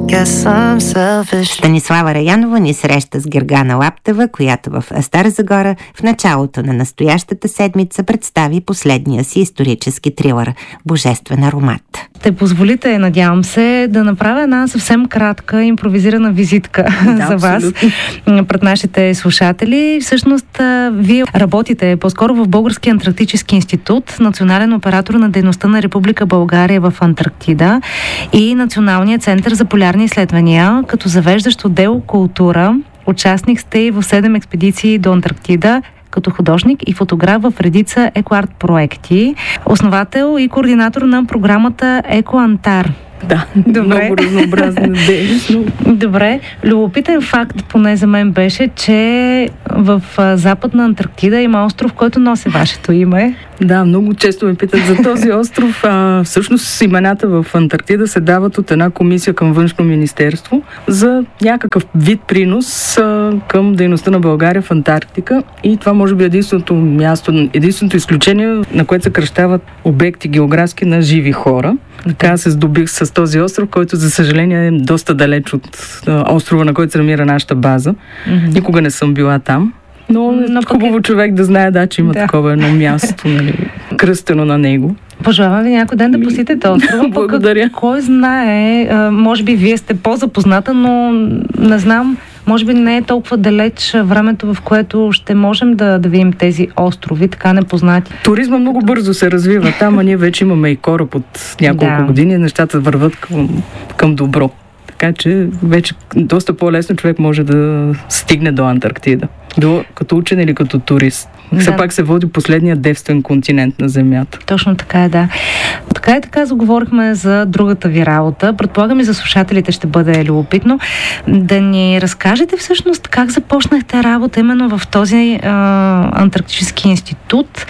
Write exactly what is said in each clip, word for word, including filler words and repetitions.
Станислава Раянова ни среща с Гергана Лаптева, която в Стара Загора в началото на настоящата седмица представи последния си исторически трилър «Божествен аромат». Те позволите, надявам се, да направя една съвсем кратка импровизирана визитка да, за вас пред нашите слушатели. Всъщност, вие работите по-скоро в Българския антарктически институт, национален оператор на дейността на Република България в Антарктида и Националния център за полярни изследвания, като завеждащ отдел култура. Участник сте и в седем експедиции до Антарктида, като художник и фотограф в редица екоарт проекти. Основател и координатор на програмата Екоантар. Да, добре. Много разнообразна дейност. Но... Добре. Любопитен факт, поне за мен, беше, че в Западна Антарктида има остров, който носи вашето име. Да, много често ме питат за този остров. А, всъщност имената в Антарктида се дават от една комисия към Външно министерство за някакъв вид принос а, към дейността на България в Антарктика. И това може би единственото място, единственото изключение, на което се кръщават обекти географски на живи хора. Така се здобих с този остров, който за съжаление е доста далеч от а, острова, на който се намира нашата база. Mm-hmm. Никога не съм била там. Но, Но хубаво е... човек да знае, да, че има да. такова едно място, нали, кръстено на него. Пожелавам ви някой ден да посетите острова. Благодаря. Кой знае, а, може би вие сте по-запозната, но не знам, може би не е толкова далеч времето, в което ще можем да, да видим тези острови, така непознати. Туризма много бързо се развива там, а ние вече имаме и кораб от няколко да. години, нещата върват към, към добро. Така че вече доста по-лесно човек може да стигне до Антарктида. До, като учен или като турист. Да. Все пак се води последния девствен континент на Земята. Точно така е, да. Така и така заговорихме за другата ви работа. Предполагам и за слушателите ще бъде любопитно. Да ни разкажете всъщност как започнахте работа именно в този а, Антарктически институт.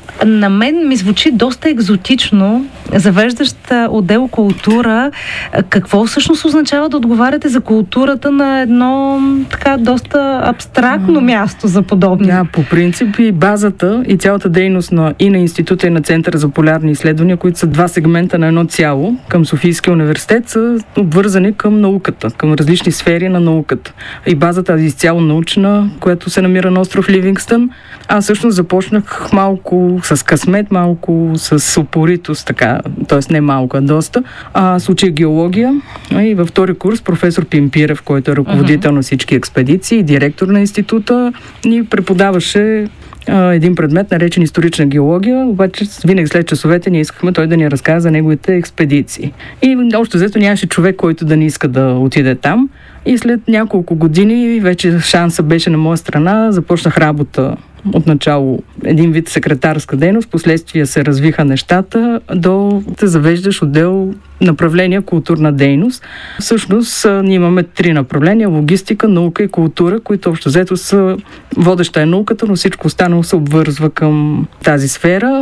На мен ми звучи доста екзотично, завеждащ отдел култура. Какво всъщност означава да отговаряте за културата на едно така доста абстрактно място за подобни? Да, по принцип и базата и цялата дейност на, и на Института и на Центъра за полярни изследвания, които са два сегмента на едно цяло към Софийския университет, са обвързани към науката, към различни сфери на науката. И базата е изцяло научна, която се намира на остров Ливингстън. Аз всъщност започнах малко с късмет, малко с упоритост, така, т.е. не малко, а доста. А, с учих геология и във втори курс професор Пимпирев, който е ръководител uh-huh. на всички експедиции, директор на института, ни преподаваше а, един предмет, наречен исторична геология, обаче винаги след часовете ние искахме той да ни разказва за неговите експедиции. И още взето нямаше човек, който да не иска да отиде там. И след няколко години вече шанса беше на моя страна, започнах работа отначало един вид секретарска дейност, последствия се развиха нещата до да завеждаш отдел направление културна дейност. Всъщност ние имаме три направления: логистика, наука и култура, които общо взето са водеща е науката, но всичко останало се обвързва към тази сфера.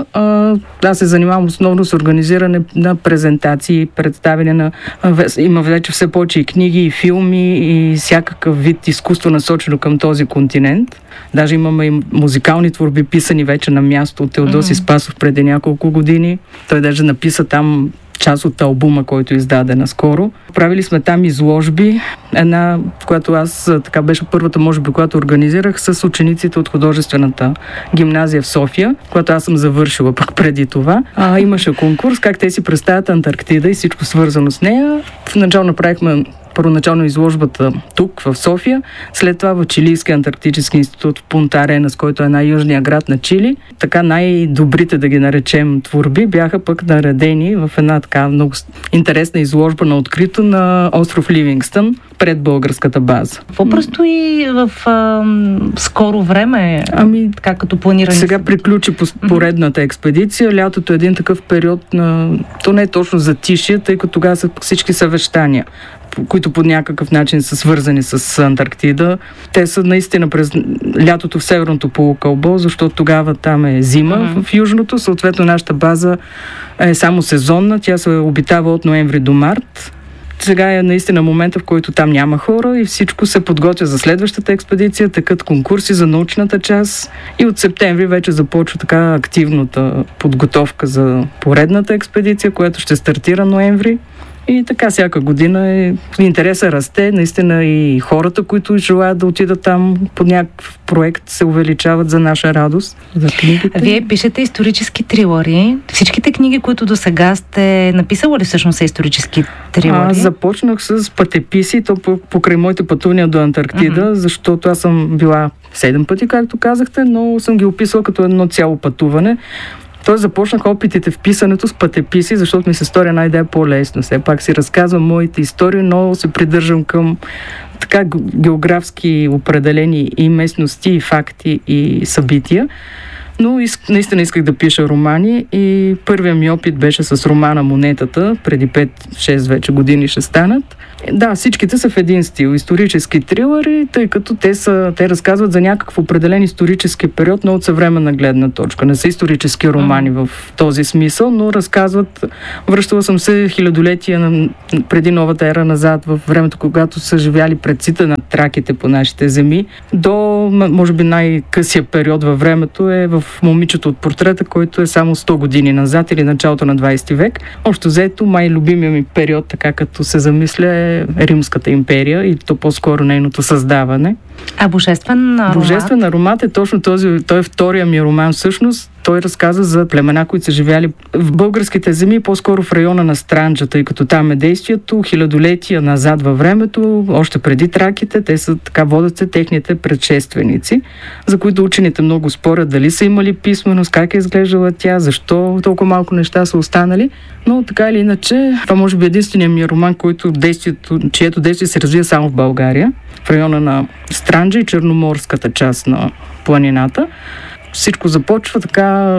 Аз се занимавам основно с организиране на презентации, представяне на... Има вече все повече и книги, и филми, и всякакъв вид изкуство насочено към този континент. Даже имаме и музикални творби, писани вече на място от Теодоси mm-hmm. Спасов преди няколко години. Той даже написа там част от албума, който издаде наскоро. Правили сме там изложби. Една, която аз, така беше първата, може би, която организирах с учениците от художествената гимназия в София, която аз съм завършила пък преди това. А, имаше конкурс, как те си представят Антарктида и всичко свързано с нея. В начало направихме първоначално изложбата тук, в София, след това в Чилийския антарктически институт в Пунта Аренас, който е най-южния град на Чили. Така най-добрите, да ги наречем, творби бяха пък наредени в една така много интересна изложба на открито на остров Ливингстън пред българската база. По-просто и в а, скоро време, ами, така като планиране. Сега приключи поредната експедиция. Лятото е един такъв период на... То не е точно затишие, тъй като тогава са всички съвещания, които по някакъв начин са свързани с Антарктида. Те са наистина през лятото в северното полукълбо, защото тогава там е зима uh-huh. в южното. Съответно, нашата база е само сезонна. Тя се обитава от ноември до март. Сега е наистина момента, в който там няма хора и всичко се подготвя за следващата експедиция, текат конкурси за научната част и от септември вече започва така активната подготовка за поредната експедиция, която ще стартира ноември. И така всяка година е, интересът расте, наистина и хората, които желаят да отидат там по някакъв проект, се увеличават за наша радост. За книгите. Вие пишете исторически трилъри. Всичките книги, които до сега сте написала ли всъщност са исторически трилъри? Аз започнах с пътеписи, то покрай моите пътувания до Антарктида, uh-huh. защото аз съм била седем пъти, както казахте, но съм ги описала като едно цяло пътуване. Той започнах опитите в писането с пътеписи, защото ми се стори една идея по-лесно. Все пак си разказвам моите истории, но се придържам към така географски определени и местности, и факти, и събития. Но иск, наистина исках да пиша романи и първият ми опит беше с романа "Монетата", преди пет-шест вече години ще станат. Да, всичките са в един стил. Исторически трилъри, тъй като те, са, те разказват за някакъв определен исторически период, но от съвременна гледна точка. Не са исторически романи в този смисъл, но разказват... Връщала съм се хилядолетия на, преди новата ера назад, в времето, когато са живяли предците на траките по нашите земи. До, може би, най-късия период във времето е в "Момичето от портрета", който е само сто години назад или началото на двайсети век. Общо взето, май любимия ми период, така като се замисля, е Римската империя и то по-скоро нейното създаване. А Божествен аромат? Божествен аромат е точно този, той е втория ми роман всъщност. Той разказа за племена, които са живяли в българските земи, по-скоро в района на Странджа, тъй като там е действието, хилядолетия назад във времето, още преди траките, те са така, водят се техните предшественици, за които учените много спорят дали са имали писменост, как е изглеждала тя, защо толкова малко неща са останали, но така или иначе, това може би единственият ми роман, който действието, чието действие се развива само в България, в района на Странджа и черноморската част на планината. Всичко започва така...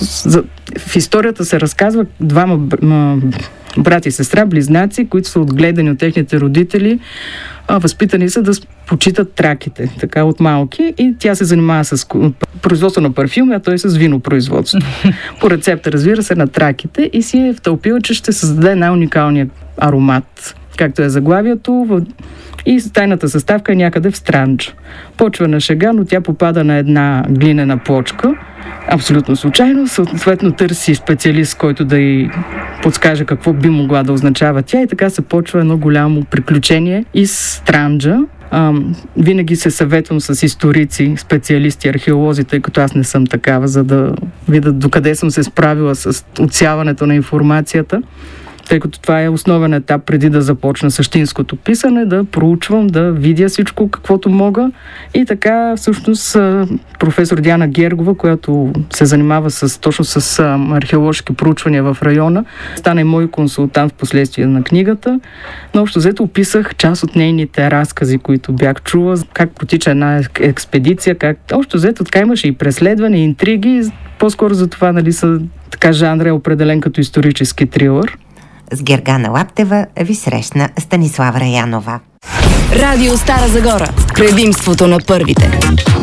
В историята се разказва двама брати и сестра, близнаци, които са отгледани от техните родители, възпитани са да почитат траките, така от малки, и тя се занимава с производство на парфюми, а той с винопроизводство. По рецепта, разбира се, на траките, и си е втълпила, че ще създаде най-уникалния аромат, както е заглавието, и тайната съставка е някъде в Странджа. Почва на шега, но тя попада на една глинена плочка, абсолютно случайно, съответно търси специалист, който да й подскаже какво би могла да означава тя, и така се почва едно голямо приключение из Странджа. А, винаги се съветвам с историци, специалисти, археолози, тъй като аз не съм такава, за да видят докъде съм се справила с отсяването на информацията, тъй като това е основен етап преди да започна същинското писане, да проучвам, да видя всичко каквото мога. И така всъщност професор Диана Гергова, която се занимава с, точно с археоложки проучвания в района, стана и мой консултант в последствие на книгата. Но общо взето описах част от нейните разкази, които бях чула, как протича една експедиция, как общо взето така имаше и преследване, и интриги. По-скоро за това, нали, са, така жанр е определен като исторически трилър. С Гергана Лаптева ви срещна Станислава Раянова. Радио Стара Загора. Предимството на първите.